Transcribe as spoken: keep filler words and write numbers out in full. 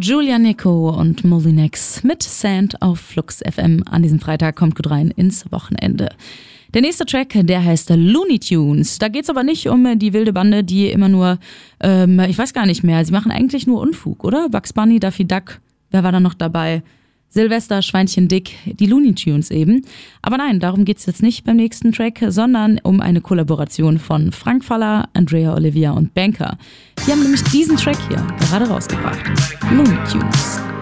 Julia Nico und Molinex mit Sand auf Flux F M. An diesem Freitag kommt gut rein ins Wochenende. Der nächste Track, der heißt Looney Tunes. Da geht's aber nicht um die wilde Bande, die immer nur, ähm, ich weiß gar nicht mehr, sie machen eigentlich nur Unfug, oder? Bugs Bunny, Daffy Duck, wer war da noch dabei? Silvester, Schweinchen Dick, die Looney Tunes eben. Aber nein, darum geht's jetzt nicht beim nächsten Track, sondern um eine Kollaboration von Frank Faller, Andrea Olivia und Banker. Die haben nämlich diesen Track hier gerade rausgebracht. Looney Tunes.